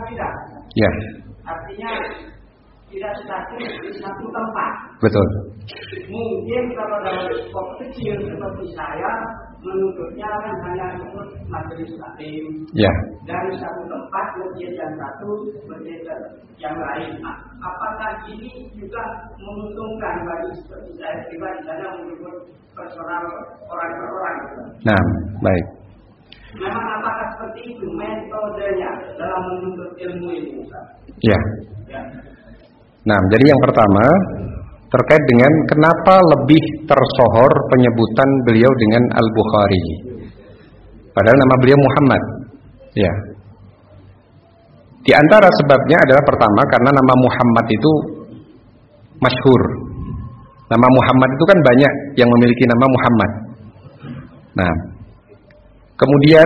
tidak? Ya. Artinya tidak statis di satu tempat. Betul. Mungkin kalau dalam skop kecil seperti saya menuntutnya kan hanya untuk majelis taklim. Ya. Dari satu tempat masjid yang satu masjid yang lain. Nah, apakah ini juga menguntungkan bagi seperti saya pribadi karena menyebut personal orang per orang? Nah, baik. Memang apakah seperti itu metodenya dalam menuntut ilmu ini? Ya. Ya. Nah, jadi yang pertama terkait dengan kenapa lebih tersohor penyebutan beliau dengan Al-Bukhari, padahal nama beliau Muhammad. Ya. Di antara sebabnya adalah pertama karena nama Muhammad itu masyhur. Nama Muhammad itu kan banyak yang memiliki nama Muhammad. Nah, kemudian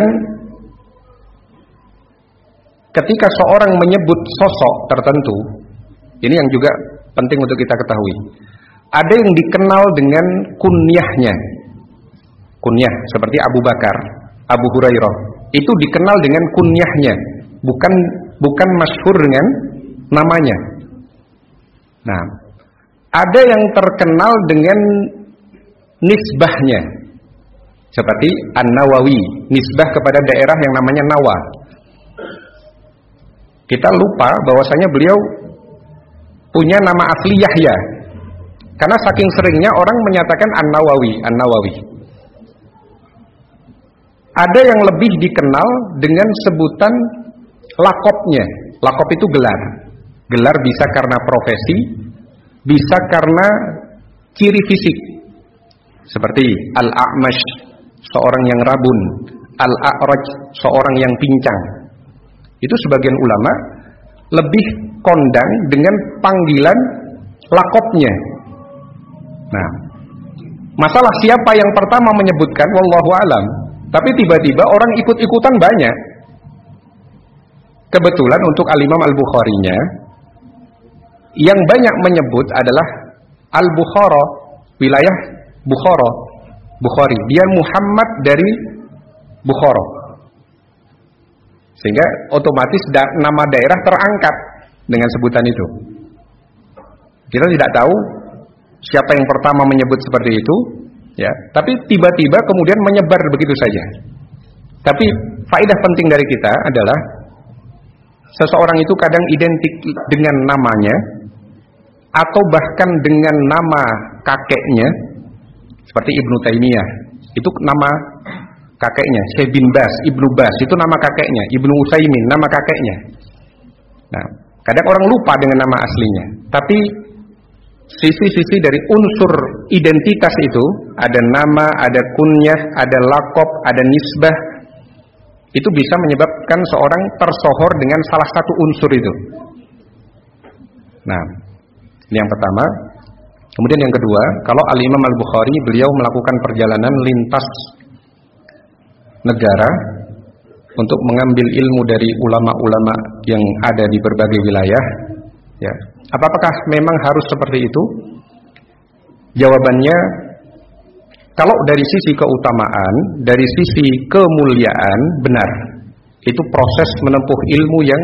ketika seorang menyebut sosok tertentu, ini yang juga penting untuk kita ketahui. Ada yang dikenal dengan kunyahnya. Kunyah seperti Abu Bakar, Abu Hurairah. Itu dikenal dengan kunyahnya, bukan masyhur dengan namanya. Nah, ada yang terkenal dengan nisbahnya. Seperti An-Nawawi, nisbah kepada daerah yang namanya Nawa. Kita lupa bahwasanya beliau punya nama asli Yahya. Karena saking seringnya orang menyatakan An-Nawawi, An-Nawawi. Ada yang lebih dikenal dengan sebutan lakopnya. Lakop itu gelar. Gelar bisa karena profesi, bisa karena ciri fisik. Seperti Al-A'mash, seorang yang rabun, Al-A'raj, seorang yang pincang. Itu sebagian ulama lebih kondang dengan panggilan lakopnya. Nah, masalah siapa yang pertama menyebutkan wallahu alam, tapi tiba-tiba orang ikut-ikutan banyak. Kebetulan untuk Al-Imam Al-Bukharinya yang banyak menyebut adalah Al-Bukhara, wilayah Bukhara, Bukhari. Dia Muhammad dari Bukhara. Sehingga otomatis nama daerah terangkat dengan sebutan itu. Kita tidak tahu siapa yang pertama menyebut seperti itu, ya. Tapi tiba-tiba kemudian menyebar begitu saja. Tapi faedah penting dari kita adalah seseorang itu kadang identik dengan namanya atau bahkan dengan nama kakeknya, seperti Ibnu Taimiyah. Itu nama kakeknya, Syekh bin Bas, Ibnu Bas, itu nama kakeknya, Ibnu Utsaimin, nama kakeknya. Nah, kadang orang lupa dengan nama aslinya. Tapi sisi-sisi dari unsur identitas itu, ada nama, ada kunyah, ada lakop, ada nisbah, itu bisa menyebabkan seorang tersohor dengan salah satu unsur itu. Nah, ini yang pertama. Kemudian yang kedua, kalau Al-Imam Al-Bukhari, beliau melakukan perjalanan lintas negara untuk mengambil ilmu dari ulama-ulama yang ada di berbagai wilayah, ya. Apakah memang harus seperti itu? Jawabannya, kalau dari sisi keutamaan, dari sisi kemuliaan, benar. Itu proses menempuh ilmu yang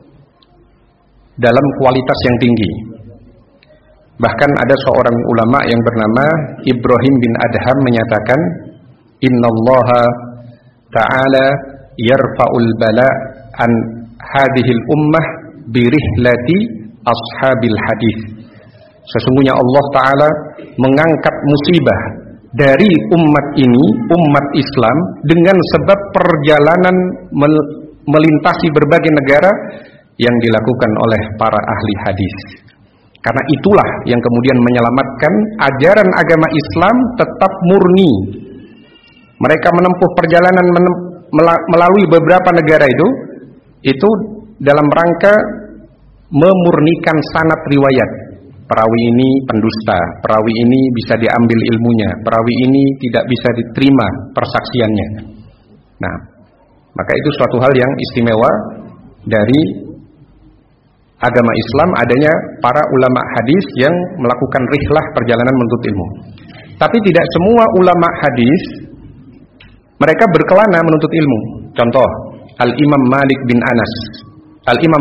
dalam kualitas yang tinggi. Bahkan ada seorang ulama yang bernama Ibrahim bin Adham menyatakan, Innallaha ta'ala yarfa'ul bala an hadhil ummah birihlati ashabil hadis. Sesungguhnya Allah Ta'ala mengangkat musibah dari umat ini, umat Islam, dengan sebab perjalanan melintasi berbagai negara yang dilakukan oleh para ahli hadis. Karena itulah yang kemudian menyelamatkan ajaran agama Islam tetap murni. Mereka menempuh perjalanan melalui beberapa negara itu dalam rangka memurnikan sanad riwayat. Perawi ini pendusta, perawi ini bisa diambil ilmunya, perawi ini tidak bisa diterima persaksiannya. Nah, maka itu suatu hal yang istimewa dari agama Islam, adanya para ulama hadis yang melakukan rihlah perjalanan menuntut ilmu. Tapi tidak semua ulama hadis mereka berkelana menuntut ilmu. Contoh, Al-Imam Malik bin Anas, Al-Imam